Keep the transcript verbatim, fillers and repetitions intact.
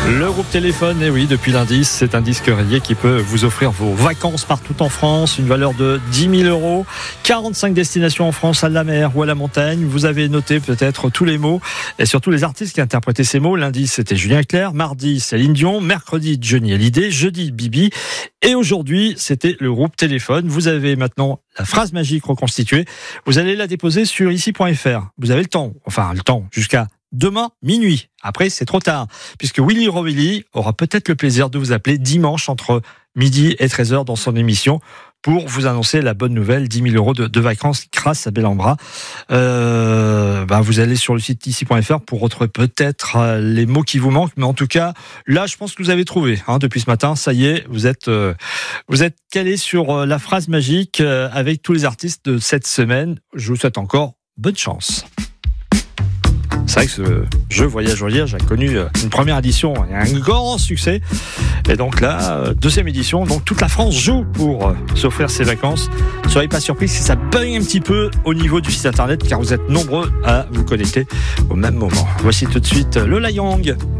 Le groupe Téléphone, et oui, depuis lundi, c'est un disque rayé qui peut vous offrir vos vacances partout en France, une valeur de dix mille euros, quarante-cinq destinations en France, à la mer ou à la montagne. Vous avez noté peut-être tous les mots et surtout les artistes qui interprétaient ces mots. Lundi, c'était Julien Clerc, mardi, Céline Dion, mercredi, Johnny Hallyday, jeudi, Bibi, et aujourd'hui, c'était le groupe Téléphone. Vous avez maintenant la phrase magique reconstituée. Vous allez la déposer sur ici point f r. Vous avez le temps, enfin le temps, jusqu'à demain minuit. Après, c'est trop tard, puisque Willy Rovelli aura peut-être le plaisir de vous appeler dimanche entre midi et treize heures dans son émission pour vous annoncer la bonne nouvelle, dix mille euros de, de vacances grâce à Bellambra. Euh, bah vous allez sur le site ici point f r pour retrouver peut-être les mots qui vous manquent, mais en tout cas, là, je pense que vous avez trouvé, hein, depuis ce matin. Ça y est, vous êtes, euh, vous êtes calé sur la phrase magique euh, avec tous les artistes de cette semaine. Je vous souhaite encore bonne chance. C'est vrai que ce jeu Voyage Voyage a connu une première édition et un grand succès. Et donc là, deuxième édition, donc toute la France joue pour s'offrir ses vacances. Ne soyez pas surpris si ça bug un petit peu au niveau du site internet, car vous êtes nombreux à vous connecter au même moment. Voici tout de suite Lola Young.